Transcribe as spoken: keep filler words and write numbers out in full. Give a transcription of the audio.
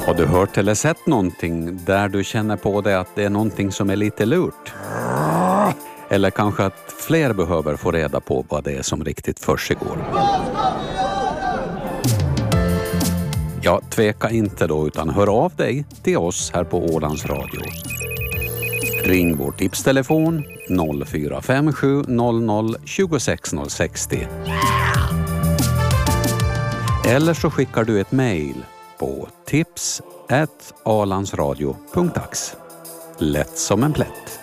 Har du hört eller sett någonting där du känner på dig att det är någonting som är lite lurt? Eller kanske att fler behöver få reda på vad det är som riktigt försiggår? Ja, tveka inte då utan hör av dig till oss här på Ålands Radio. Ring vår tipstelefon noll fyra fem sju noll noll två sex noll sex noll. Eller så skickar du ett mejl på tips at alandsradio punkt ax. Lätt som en plätt.